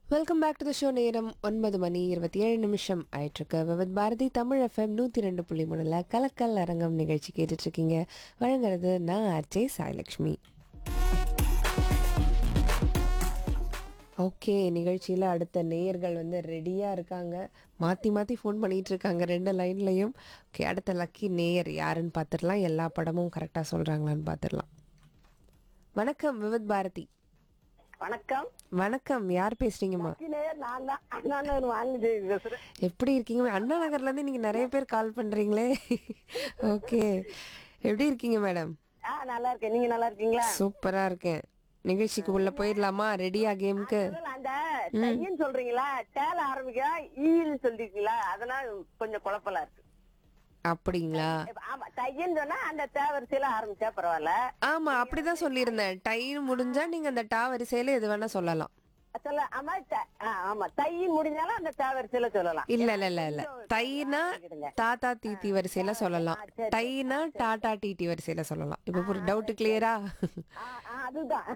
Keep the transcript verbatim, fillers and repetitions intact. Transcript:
Welcome back to the show. நேரம் ஒன்பது மணி இருபத்தி ஏழு நிமிஷம் ஆயிட்டிருக்கு. விவித் பாரதி தமிழ் எஃப்எம் நூற்றி ரெண்டு புள்ளி மூணில் கலக்கல் அரங்கம் நிகழ்ச்சி கேட்டுட்ருக்கீங்க. வழங்குறது நான் ஆர்ஜே சாய்லக்ஷ்மி. ஓகே, நிகழ்ச்சியில் அடுத்த நேயர்கள் வந்து ரெடியாக இருக்காங்க. மாற்றி மாற்றி ஃபோன் பண்ணிகிட்டு இருக்காங்க ரெண்டு லைன்லையும். ஓகே, அடுத்த லக்கி நேயர் யாருன்னு பார்த்துடலாம். எல்லா படமும் கரெக்டாக சொல்கிறாங்களான்னு பார்த்துடலாம். வணக்கம் விவித் பாரதி. வணக்கம். வணக்கம், யார் பேசுறீங்கம்மா? நேயர் நான் தான் அண்ணா நகர் வாணிதேவி பேசுறேன். எப்படி இருக்கீங்க? அண்ணா நகர்லேருந்து நீங்கள் நிறைய பேர் கால் பண்ணுறீங்களே. ஓகே, எப்படி இருக்கீங்க மேடம்? ஆ நல்லா இருக்கேன். நீங்க நல்லா இருக்கீங்களா? சூப்பராக இருக்கேன். நிகழ்ச்சிக்கு உள்ள போயிடலாமா? ரெடியா கேமுக்கு? முதல்ல அந்த தையன்னு சொல்றீங்களா, டேல ஆரம்பிக்க ஈன்னு சொல்லிருக்கீங்களா, அதனால கொஞ்சம் குழப்பலா இருக்கு. அப்படிங்களா? ஆமா, தையன்னு சொன்னா அந்த தே வரிசையில ஆரம்பிச்சா பரவாயில்ல. ஆமா, அப்படிதான் சொல்லியிருந்தேன். டைம் முடிஞ்சா நீங்க அந்த டா வரிசையில எது வேணா சொல்லலாம். சொல்ல ஆமா த- ஆ, ஆமா தையின் முடிஞ்சாலும் அந்த தே வரிசையில சொல்லலாம். இல்ல இல்ல இல்ல இல்ல தைனா தாத்தா தீத்தி வரிசையில சொல்லலாம். டைனா டாடா டிடி வரிசையில சொல்லலாம். இப்ப ஒரு டவுட் கிளியரா? ஆ, ஆ, அதுதான்